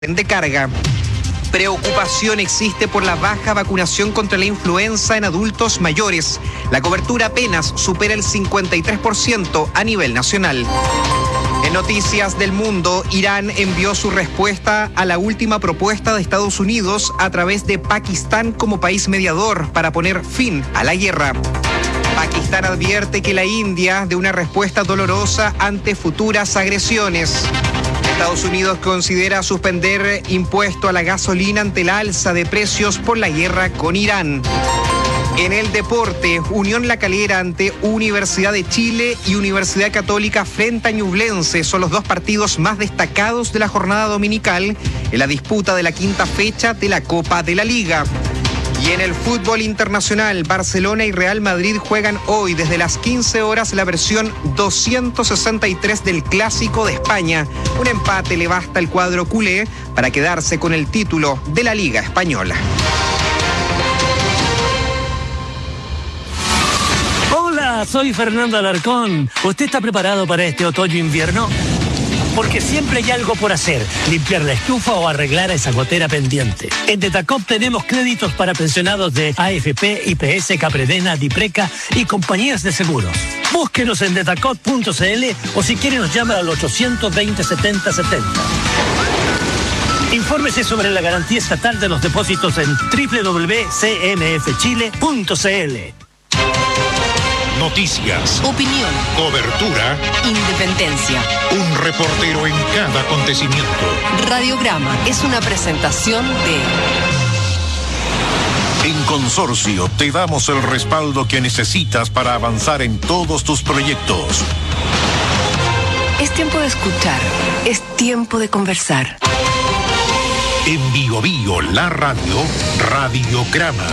de carga. Preocupación existe por la baja vacunación contra la influenza en adultos mayores. La cobertura apenas supera el 53% a nivel nacional. En noticias del mundo, Irán envió su respuesta a la última propuesta de Estados Unidos a través de Pakistán como país mediador para poner fin a la guerra. Pakistán advierte que la India de una respuesta dolorosa ante futuras agresiones. Estados Unidos considera suspender impuesto a la gasolina ante la alza de precios por la guerra con Irán. En el deporte, Unión La Calera ante Universidad de Chile y Universidad Católica frente a Ñublense son los dos partidos más destacados de la jornada dominical en la disputa de la quinta fecha de la Copa de la Liga. Y en el fútbol internacional, Barcelona y Real Madrid juegan hoy desde las 15 horas la versión 263 del Clásico de España. Un empate le basta al cuadro culé para quedarse con el título de la Liga Española. Hola, soy Fernando Alarcón. ¿Usted está preparado para este otoño-invierno? Porque siempre hay algo por hacer, limpiar la estufa o arreglar esa gotera pendiente. En Detacop tenemos créditos para pensionados de AFP, IPS, Capredena, Dipreca y compañías de seguros. Búsquenos en detacop.cl o si quiere nos llama al 820-7070. Infórmese sobre la garantía estatal de los depósitos en www.cmfchile.cl. Noticias, opinión, cobertura, independencia. un reportero en cada acontecimiento. Radiograma es una presentación de... En Consorcio te damos el respaldo que necesitas para avanzar en todos tus proyectos. Es tiempo de escuchar, es tiempo de conversar. En Bio Bio, la radio, Radiograma.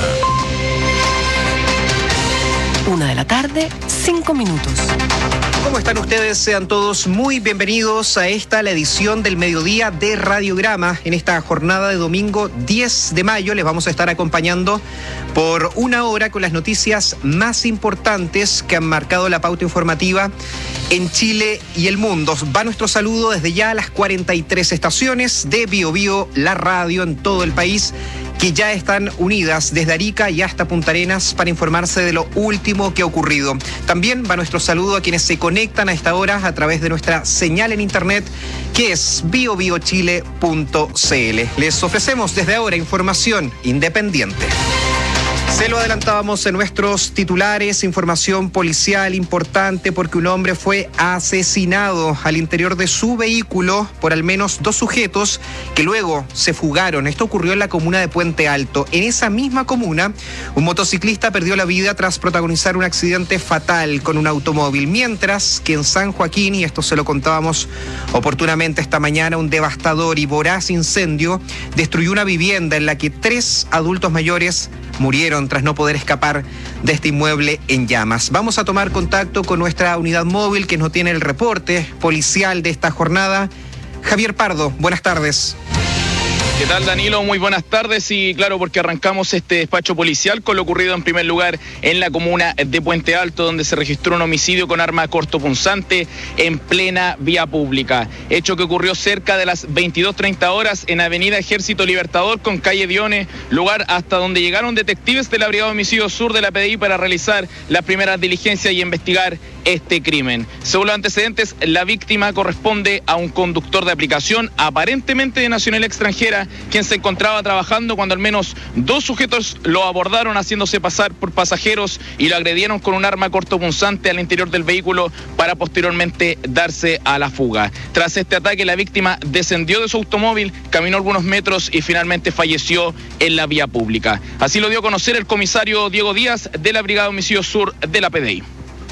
1:00 p.m, 5 minutos. ¿Cómo están ustedes? Sean todos muy bienvenidos a la edición del mediodía de Radiograma. En esta jornada de domingo 10 de mayo les vamos a estar acompañando por una hora con las noticias más importantes que han marcado la pauta informativa en Chile y el mundo. Va nuestro saludo desde ya a las 43 estaciones de Bio Bio, la radio en todo el país, que ya están unidas desde Arica y hasta Punta Arenas para informarse de lo último que ha ocurrido. También va nuestro saludo a quienes se conectan a esta hora a través de nuestra señal en internet, que es biobiochile.cl. Les ofrecemos desde ahora información independiente. Se lo adelantábamos en nuestros titulares, información policial importante porque un hombre fue asesinado al interior de su vehículo por al menos 2 sujetos que luego se fugaron. Esto ocurrió en la comuna de Puente Alto. En esa misma comuna, un motociclista perdió la vida tras protagonizar un accidente fatal con un automóvil, mientras que en San Joaquín, y esto se lo contábamos oportunamente esta mañana, un devastador y voraz incendio destruyó una vivienda en la que 3 adultos mayores murieron tras no poder escapar de este inmueble en llamas. Vamos a tomar contacto con nuestra unidad móvil que nos tiene el reporte policial de esta jornada. Javier Pardo, buenas tardes. ¿Qué tal, Danilo? Muy buenas tardes y claro, porque arrancamos este despacho policial con lo ocurrido en primer lugar en la comuna de Puente Alto, donde se registró un homicidio con arma cortopunzante en plena vía pública. Hecho que ocurrió cerca de las 22:30 horas en Avenida Ejército Libertador con calle Dione, lugar hasta donde llegaron detectives de la Brigada de Homicidio Sur de la PDI para realizar las primeras diligencias y investigar este crimen. Según los antecedentes, la víctima corresponde a un conductor de aplicación aparentemente de nacionalidad extranjera, quien se encontraba trabajando cuando al menos 2 sujetos lo abordaron haciéndose pasar por pasajeros y lo agredieron con un arma cortopunzante al interior del vehículo para posteriormente darse a la fuga. Tras este ataque, la víctima descendió de su automóvil, caminó algunos metros y finalmente falleció en la vía pública. Así lo dio a conocer el comisario Diego Díaz de la Brigada de Homicidio Sur de la PDI.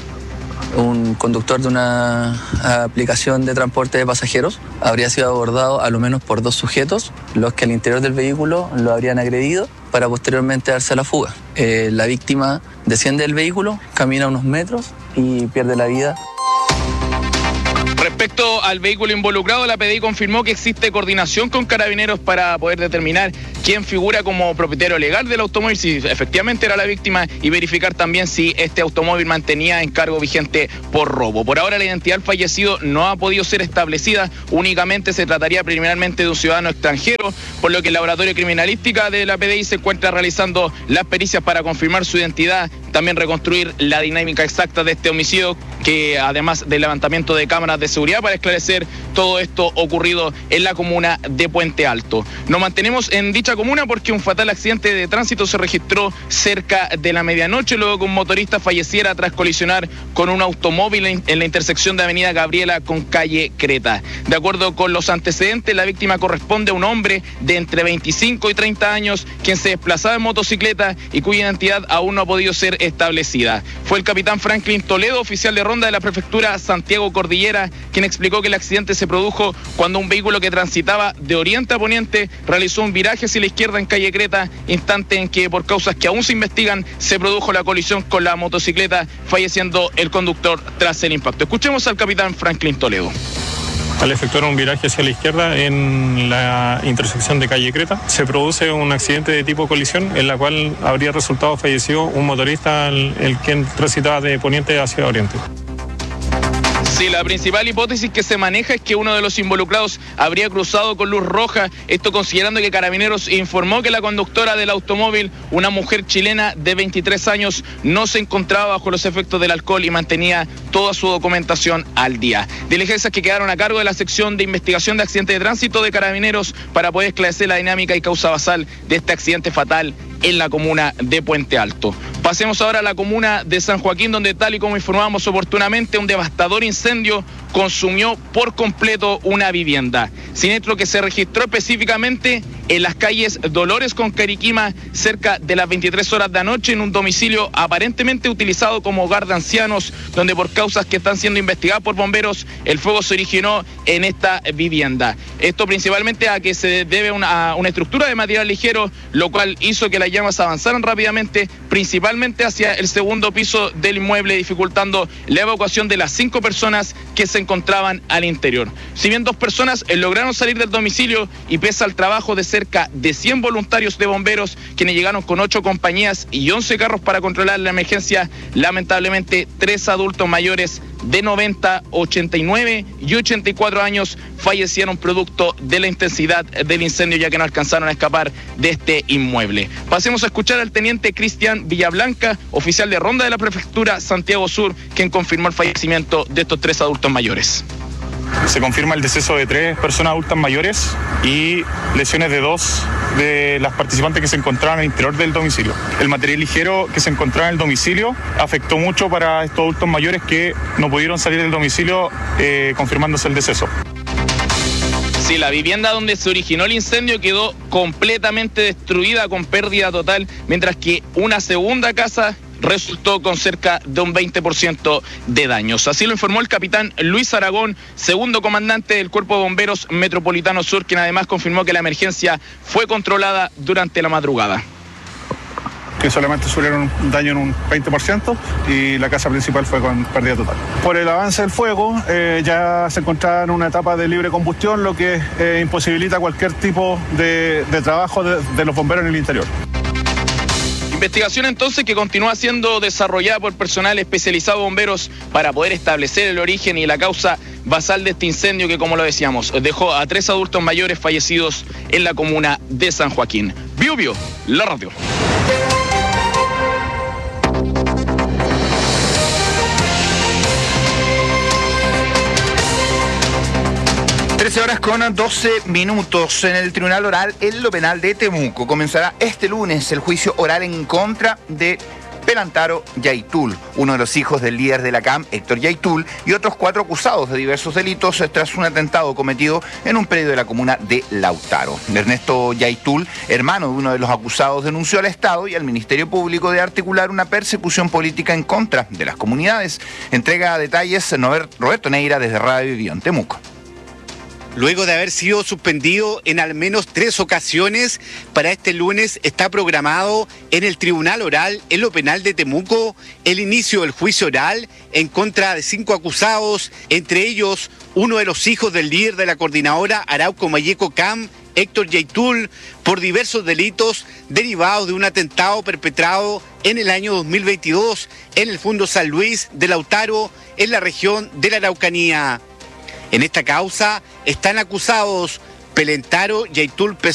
Un conductor de una aplicación de transporte de pasajeros habría sido abordado a lo menos por 2 sujetos, los que al interior del vehículo lo habrían agredido para posteriormente darse a la fuga. La víctima desciende del vehículo, camina unos metros y pierde la vida. Respecto al vehículo involucrado, la PDI confirmó que existe coordinación con Carabineros para poder determinar quién figura como propietario legal del automóvil, si efectivamente era la víctima, y verificar también si este automóvil mantenía encargo vigente por robo. Por ahora la identidad del fallecido no ha podido ser establecida, únicamente se trataría preliminarmente de un ciudadano extranjero, por lo que el laboratorio criminalística de la PDI se encuentra realizando las pericias para confirmar su identidad, también reconstruir la dinámica exacta de este homicidio, que además del levantamiento de cámaras de seguridad para esclarecer todo esto ocurrido en la comuna de Puente Alto. Nos mantenemos en dicha comuna porque un fatal accidente de tránsito se registró cerca de la medianoche, luego que un motorista falleciera tras colisionar con un automóvil en la intersección de Avenida Gabriela con calle Creta. De acuerdo con los antecedentes, la víctima corresponde a un hombre de entre 25 y 30 años quien se desplazaba en motocicleta y cuya identidad aún no ha podido ser establecida. Fue el capitán Franklin Toledo, oficial de ronda de la prefectura Santiago Cordillera, quien explicó que el accidente se produjo cuando un vehículo que transitaba de oriente a poniente realizó un viraje hacia la izquierda en calle Creta, instante en que por causas que aún se investigan se produjo la colisión con la motocicleta, falleciendo el conductor tras el impacto. Escuchemos al capitán Franklin Toledo. Al efectuar un viraje hacia la izquierda en la intersección de calle Creta, se produce un accidente de tipo colisión en la cual habría resultado fallecido un motorista, el quien transitaba de poniente hacia oriente. Sí, la principal hipótesis que se maneja es que uno de los involucrados habría cruzado con luz roja, esto considerando que Carabineros informó que la conductora del automóvil, una mujer chilena de 23 años, no se encontraba bajo los efectos del alcohol y mantenía toda su documentación al día. Diligencias que quedaron a cargo de la sección de investigación de accidentes de tránsito de Carabineros para poder esclarecer la dinámica y causa basal de este accidente fatal en la comuna de Puente Alto. Pasemos ahora a la comuna de San Joaquín, donde, tal y como informábamos oportunamente, un devastador incendio consumió por completo una vivienda. Siniestro que se registró específicamente en las calles Dolores con Cariquima, cerca de las 23 horas de anoche, en un domicilio aparentemente utilizado como hogar de ancianos, donde por causas que están siendo investigadas por bomberos, el fuego se originó en esta vivienda. Esto principalmente a que se debe a una estructura de material ligero, lo cual hizo que las llamas avanzaran rápidamente, principalmente hacia el segundo piso del inmueble, dificultando la evacuación de las 5 personas que se encontraban al interior. Si bien 2 personas lograron salir del domicilio, y pese al trabajo de cerca de 100 voluntarios de bomberos, quienes llegaron con 8 compañías y 11 carros para controlar la emergencia, lamentablemente 3 adultos mayores de 90, 89 y 84 años fallecieron producto de la intensidad del incendio, ya que no alcanzaron a escapar de este inmueble. Pasemos a escuchar al teniente Cristian Villablanca, oficial de ronda de la prefectura Santiago Sur, quien confirmó el fallecimiento de estos 3 adultos mayores. Se confirma el deceso de 3 personas adultas mayores y lesiones de 2 de las participantes que se encontraban al interior del domicilio. El material ligero que se encontraba en el domicilio afectó mucho para estos adultos mayores que no pudieron salir del domicilio, confirmándose el deceso. Sí, la vivienda donde se originó el incendio quedó completamente destruida, con pérdida total, mientras que una segunda casa resultó con cerca de un 20% de daños. Así lo informó el capitán Luis Aragón, segundo comandante del Cuerpo de Bomberos Metropolitano Sur, quien además confirmó que la emergencia fue controlada durante la madrugada. Que solamente sufrieron un daño en un 20% y la casa principal fue con pérdida total. Por el avance del fuego, ya se encontraba en una etapa de libre combustión, lo que imposibilita cualquier tipo de trabajo de los bomberos en el interior. Investigación entonces que continúa siendo desarrollada por personal especializado de bomberos para poder establecer el origen y la causa basal de este incendio que, como lo decíamos, dejó a 3 adultos mayores fallecidos en la comuna de San Joaquín. Biobio, la radio. 13 horas con 12 minutos. En el Tribunal Oral en lo Penal de Temuco comenzará este lunes el juicio oral en contra de Pelantaro Yaitul, uno de los hijos del líder de la CAM, Héctor Yaitul, y otros 4 acusados de diversos delitos tras un atentado cometido en un predio de la comuna de Lautaro. Ernesto Yaitul, hermano de uno de los acusados, denunció al Estado y al Ministerio Público de articular una persecución política en contra de las comunidades. Entrega detalles Roberto Neira desde Radio Vivió en Temuco. Luego de haber sido suspendido en al menos 3 ocasiones, para este lunes está programado en el Tribunal Oral en lo Penal de Temuco el inicio del juicio oral en contra de 5 acusados, entre ellos uno de los hijos del líder de la coordinadora Arauco Mayeco Camp, Héctor Yaitul, por diversos delitos derivados de un atentado perpetrado en el año 2022 en el Fundo San Luis de Lautaro, en la región de la Araucanía. En esta causa están acusados Pelentaro Yaitul